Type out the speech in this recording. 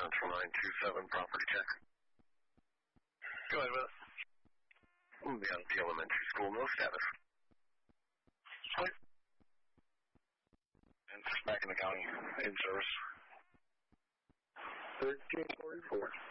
Central 927, property check. Go ahead with it. The elementary school, no status. Sweet. And back in the county, in service. 1344.